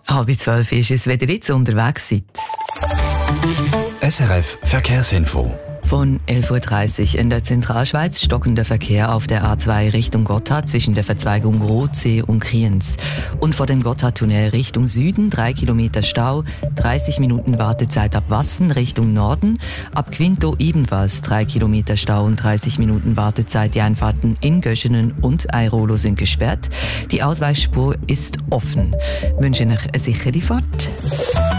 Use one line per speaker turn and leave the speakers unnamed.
11:30 ist es, wenn ihr jetzt unterwegs seid.
SRF Verkehrsinfo.
Von 11:30 Uhr in der Zentralschweiz stockender Verkehr auf der A2 Richtung Gotthard zwischen der Verzweigung Rothsee und Kriens. Und vor dem Gotthardtunnel Richtung Süden 3 Kilometer Stau, 30 Minuten Wartezeit ab Wassen Richtung Norden. Ab Quinto ebenfalls 3 Kilometer Stau und 30 Minuten Wartezeit. Die Einfahrten in Göschenen und Airolo sind gesperrt. Die Ausweichspur ist offen. Ich wünsche euch eine sichere Fahrt.